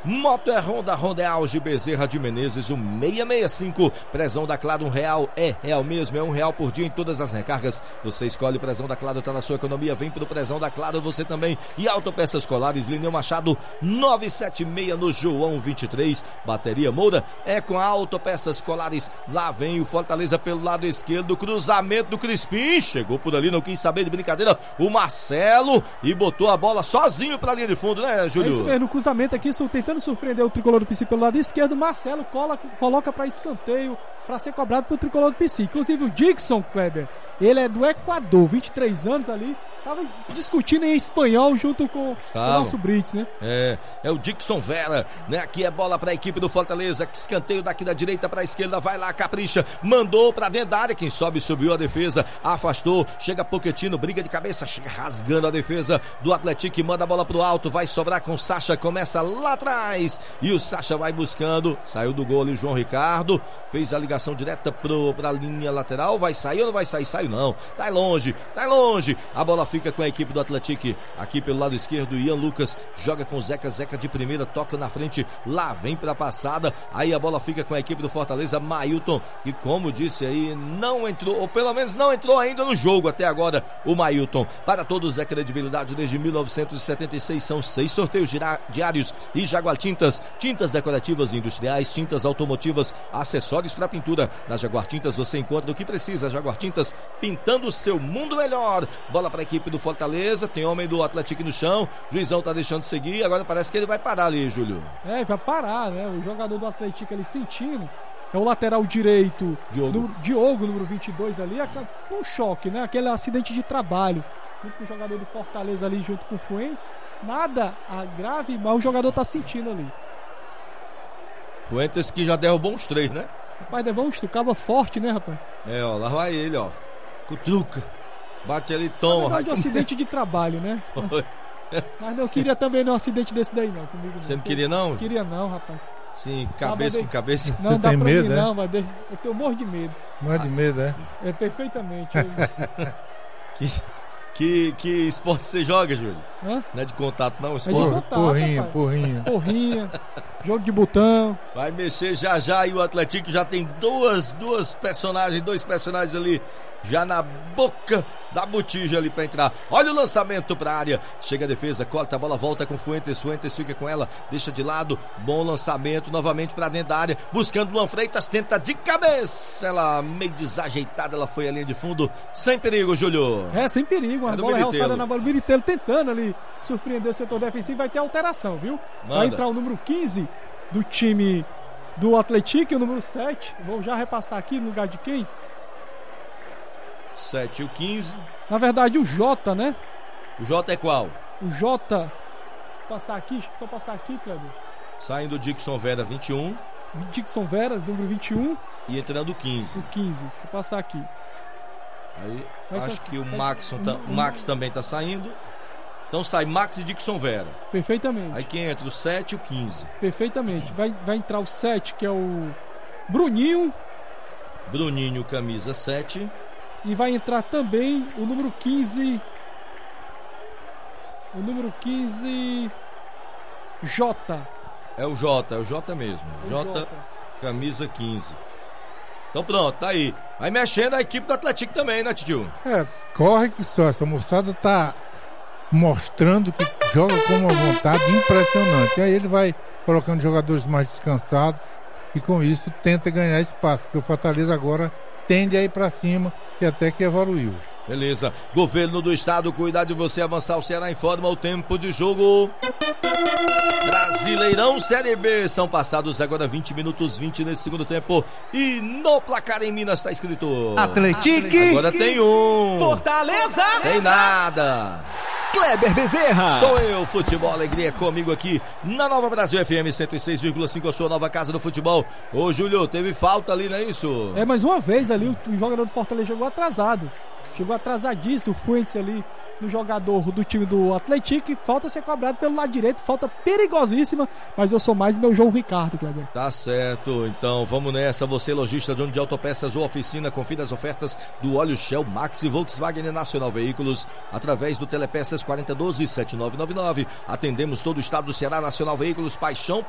Moto é Honda, Honda é Auge, Bezerra de Menezes, o 665. Prezão da Claro, R$1. É real mesmo, é R$1 por dia em todas as recargas. Você escolhe o Prezão da Claro, tá na sua economia. Vem pro Prezão da Claro, você também. E Autopeças Colares, Lineu Machado, 976 no João 23. Bateria Moura é com a Autopeças Colares. Lá vem o Fortaleza pelo lado esquerdo, cruzamento do Crispim. Chegou por ali, não quis saber de brincadeira. O Marcelo e botou a bola sozinho pra linha de fundo, né, Júlio? É isso mesmo, no cruzamento aqui, tentando surpreender o tricolor do PC pelo lado esquerdo. Marcelo coloca para escanteio para ser cobrado pelo tricolor do PC. Inclusive o Dixon, Kleber, ele é do Equador, 23 anos ali. Tava discutindo em espanhol junto com o nosso Brits, né? É o Dixon Vera, né? Aqui é bola pra equipe do Fortaleza, escanteio daqui da direita pra esquerda, vai lá, capricha, mandou pra dentro da área, quem sobe subiu a defesa, afastou, chega Pochettino, briga de cabeça, chega rasgando a defesa do Atlético, manda a bola pro alto, vai sobrar com o Sacha, começa lá atrás, e o Sacha vai buscando, saiu do gol ali o João Ricardo, fez a ligação direta pra linha lateral, vai sair ou não vai sair? Saiu não, tá longe, a bola fica com a equipe do Atlético, aqui pelo lado esquerdo, Ian Lucas joga com o Zeca de primeira, toca na frente, lá vem pra passada, aí a bola fica com a equipe do Fortaleza, Mailton, e como disse aí, não entrou, ou pelo menos não entrou ainda no jogo até agora, o Mailton. Para todos é credibilidade desde 1976, são 6 sorteios diários e Jaguar Tintas, tintas decorativas e industriais, tintas automotivas, acessórios para pintura. Na Jaguar Tintas você encontra o que precisa, Jaguar Tintas, pintando o seu mundo melhor. Bola para a equipe do Fortaleza, tem homem do Atlético no chão, o juizão tá deixando seguir, agora parece que ele vai parar ali, Júlio. Vai parar, né? O jogador do Atlético ali sentindo, é o lateral direito, Diogo, número 22 ali, um choque, né? Aquele acidente de trabalho, junto com o jogador do Fortaleza ali, junto com o Fuentes, nada grave, mas o jogador tá sentindo ali. Fuentes que já derrubou uns 3, né? Rapaz, derrubou uns 3, cava forte, né, rapaz? Ó, lá vai ele, ó, cutuca, bate ali, toma. Na verdade, um acidente de trabalho, né? Mas não queria também um acidente desse daí não, comigo não. Você não queria não? Queria não, rapaz. Sim, cabeça com cabeça. Não dá tem pra medo, mim não, mas eu tenho morro de medo. Morro de medo, é? É, perfeitamente. Que esporte você joga, Júlio? Hã? Não é de contato não, esporte? É de contato, porrinha, jogo de botão. Vai mexer já e o Atlético já tem dois personagens ali já na boca da botija ali pra entrar. Olha o lançamento pra área, chega a defesa, corta a bola, volta com Fuentes fica com ela, deixa de lado, bom lançamento, novamente pra dentro da área, buscando Luan Freitas, tenta de cabeça, ela meio desajeitada, ela foi à linha de fundo, sem perigo, Júlio. Sem perigo, uma bola realçada na bola, o Militello tentando ali surpreender o setor defensivo, vai ter alteração, viu? Vai entrar o número 15 do time do Atlético e o número 7, vou já repassar aqui no lugar de quem? 7 e o 15. Na verdade o Jota, né? O Jota é qual? O Jota, passar aqui, Cleber. Saindo o Dixon Vera, 21. Dixon Vera, número 21. E entrando o 15. O 15, vou passar aqui. Aí, acho que o Max também tá saindo. Então sai Max e Dixon Vera. Perfeitamente. Aí quem entra? O 7 e o 15. Perfeitamente. Vai entrar o 7, que é o Bruninho. Bruninho, camisa 7. E vai entrar também o número 15. O número 15. Jota. É o Jota mesmo. Jota, camisa 15. Então pronto, tá aí. Vai mexendo a equipe do Atlético também, né, tio? Corre que só. Essa moçada tá mostrando que joga com uma vontade impressionante. Aí ele vai colocando jogadores mais descansados e com isso tenta ganhar espaço. Porque o Fortaleza agora tende a ir pra cima e até que evoluiu. Beleza. Governo do Estado, cuidar de você avançar. O Ceará informa o tempo de jogo. Brasileirão Série B. São passados agora 20 minutos 20 nesse segundo tempo. E no placar em Minas está escrito Atlético. Agora tem um. Fortaleza. Tem nada. Kleber Bezerra. Sou eu, Futebol Alegria, comigo aqui na Nova Brasil FM 106,5, a sua nova casa do futebol. Ô Júlio, teve falta ali, não é isso? Mais uma vez ali, o jogador do Fortaleza chegou atrasado. Chegou atrasadíssimo, o Fuentes ali no jogador do time do Atlético, e falta ser cobrado pelo lado direito, falta perigosíssima, mas eu sou mais meu João Ricardo, Kleber. Tá certo, então vamos nessa. Você, lojista, dono de autopeças ou oficina, confira as ofertas do óleo Shell Max e Volkswagen Nacional Veículos através do Telepeças 4012-7999. Atendemos todo o estado do Ceará. Nacional Veículos, paixão